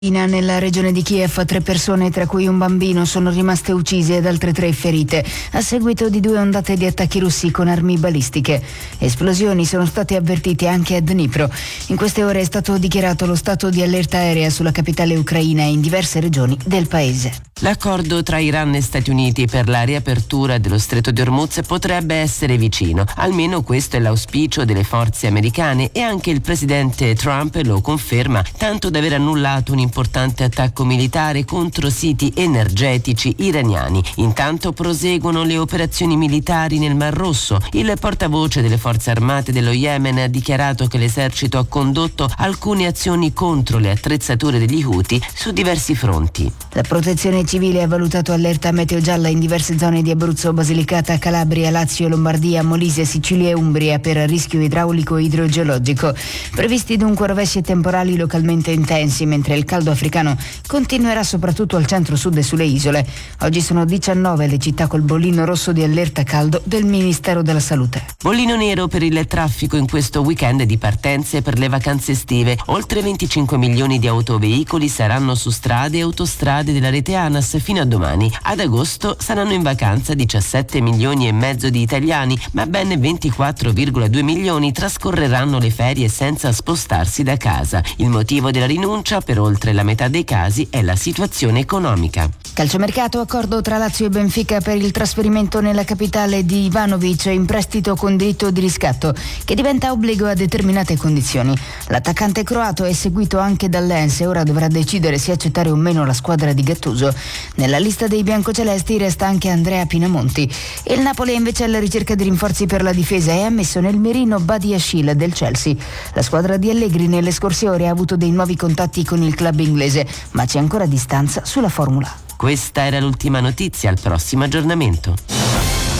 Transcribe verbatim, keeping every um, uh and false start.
Nella regione di Kiev tre persone, tra cui un bambino, sono rimaste uccise ed altre tre ferite a seguito di due ondate di attacchi russi con armi balistiche. Esplosioni sono state avvertite anche a Dnipro. In queste ore è stato dichiarato lo stato di allerta aerea sulla capitale ucraina e in diverse regioni del paese. L'accordo tra Iran e Stati Uniti per la riapertura dello Stretto di Hormuz potrebbe essere vicino, almeno questo è l'auspicio delle forze americane, e anche il presidente Trump lo conferma, tanto da aver annullato un importante attacco militare contro siti energetici iraniani. Intanto proseguono le operazioni militari nel Mar Rosso. Il portavoce delle forze armate dello Yemen ha dichiarato che l'esercito ha condotto alcune azioni contro le attrezzature degli Houthi su diversi fronti. La protezione civile ha valutato allerta meteo gialla in diverse zone di Abruzzo, Basilicata, Calabria, Lazio, Lombardia, Molise, Sicilia e Umbria per rischio idraulico e idrogeologico. Previsti dunque rovesci e temporali localmente intensi, mentre il caldo africano continuerà soprattutto al centro-sud e sulle isole. Oggi sono diciannove le città col bollino rosso di allerta caldo del Ministero della Salute. Bollino nero per il traffico in questo weekend di partenze per le vacanze estive. Oltre venticinque milioni di autoveicoli saranno su strade e autostrade della rete ANAS fino a domani. Ad agosto saranno in vacanza diciassette milioni e mezzo di italiani, ma ben ventiquattro virgola due milioni trascorreranno le ferie senza spostarsi da casa. Il motivo della rinuncia, per oltre la metà dei casi, è la situazione economica. Calciomercato, accordo tra Lazio e Benfica per il trasferimento nella capitale di Ivanovic in prestito con diritto di riscatto, che diventa obbligo a determinate condizioni. L'attaccante croato è seguito anche dall'Ens e ora dovrà decidere se accettare o meno la squadra di Gattuso. Nella lista dei biancocelesti resta anche Andrea Pinamonti. Il Napoli è invece alla ricerca di rinforzi per la difesa e ha messo nel mirino Badiashile del Chelsea. La squadra di Allegri nelle scorse ore ha avuto dei nuovi contatti con il club inglese, ma c'è ancora distanza sulla formula. Questa era l'ultima notizia, al prossimo aggiornamento.